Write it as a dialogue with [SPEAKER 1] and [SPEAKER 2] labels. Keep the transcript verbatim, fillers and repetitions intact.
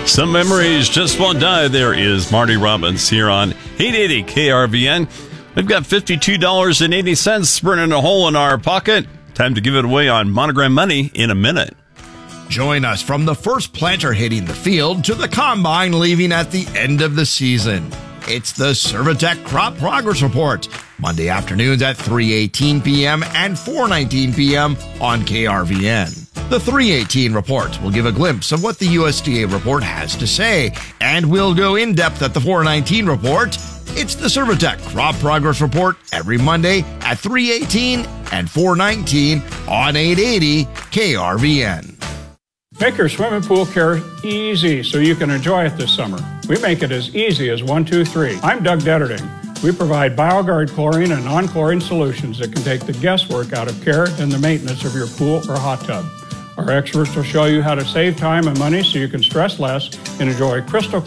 [SPEAKER 1] Some memories just won't die. There is Marty Robbins here on eight eighty K R V N. We've got fifty-two dollars and eighty cents burning a hole in our pocket. Time to give it away on Monogram Money in a minute.
[SPEAKER 2] Join us from the first planter hitting the field to the combine leaving at the end of the season. It's the Servitech Crop Progress Report, Monday afternoons at three eighteen p.m. and four nineteen p.m. on K R V N. The three eighteen report will give a glimpse of what the U S D A report has to say, and we'll go in depth at the four nineteen report. It's the Servitech Crop Progress Report every Monday at three eighteen and four nineteen on eight eighty K R V N.
[SPEAKER 3] Make your swimming pool care easy so you can enjoy it this summer. We make it as easy as one, two, three. I'm Doug Detterding. We provide BioGuard chlorine and non-chlorine solutions that can take the guesswork out of care and the maintenance of your pool or hot tub. Our experts will show you how to save time and money so you can stress less and enjoy crystal